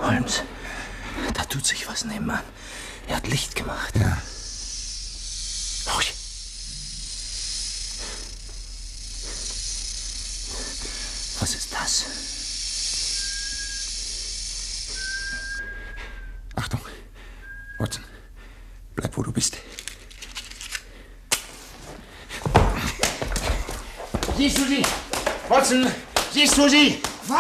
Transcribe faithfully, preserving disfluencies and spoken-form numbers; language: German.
Holmes, da tut sich was nebenan. Er hat Licht gemacht. Ja. Ruhig. Was ist das? Achtung. Watson, bleib, wo du bist. Siehst du sie? Watson, siehst du sie?